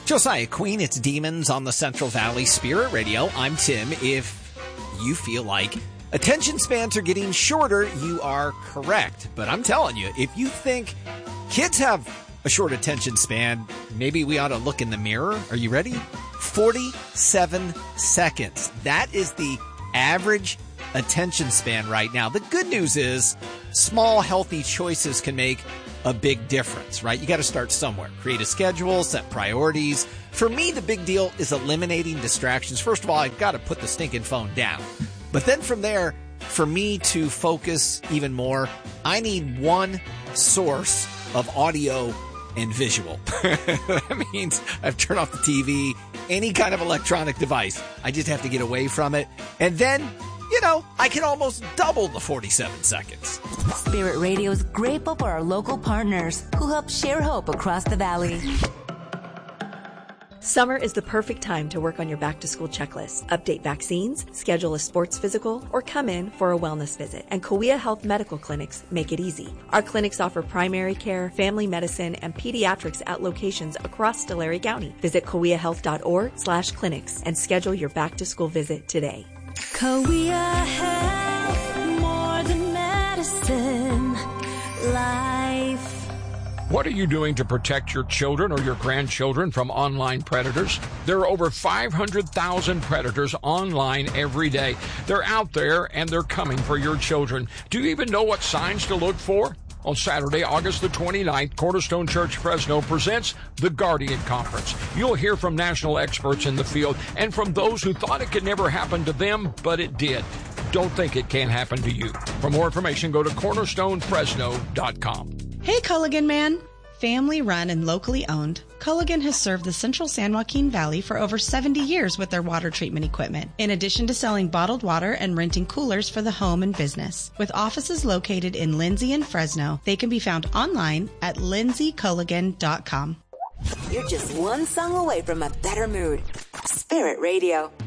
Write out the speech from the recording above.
Josiah Queen, it's Demons on the Central Valley Spirit Radio. I'm Tim. If you feel like attention spans are getting shorter, you are correct. But I'm telling you, if you think kids have a short attention span, maybe we ought to look in the mirror. Are you ready? 47 seconds. That is the average attention span right now. The good news is small, healthy choices can make a big difference, right? You got to start somewhere. Create a schedule, set priorities. For me, the big deal is eliminating distractions. First of all, I've got to put the stinking phone down. But then from there, for me to focus even more, I need one source of audio and visual. That means I've turned off the TV, any kind of electronic device. I just have to get away from it. And then, I can almost double the 47 seconds. Spirit Radio is grateful for our local partners who help share hope across the valley. Summer is the perfect time to work on your back-to-school checklist, update vaccines, schedule a sports physical, or come in for a wellness visit. And Kauai Health Medical Clinics make it easy. Our clinics offer primary care, family medicine, and pediatrics at locations across Tulare County. Visit kauaihealth.org/clinics and schedule your back-to-school visit today. Kauai Health, more than medicine, life. What are you doing to protect your children or your grandchildren from online predators? There are over 500,000 predators online every day. They're out there and they're coming for your children. Do you even know what signs to look for? On Saturday, August the 29th, Cornerstone Church Fresno presents the Guardian Conference. You'll hear from national experts in the field and from those who thought it could never happen to them, but it did. Don't think it can't happen to you. For more information, go to cornerstonefresno.com. Hey, Culligan Man. Family run and locally owned, Culligan has served the central San Joaquin Valley for over 70 years with their water treatment equipment, in addition to selling bottled water and renting coolers for the home and business. With offices located in Lindsay and Fresno, they can be found online at lindsayculligan.com. You're just one song away from a better mood. Spirit Radio.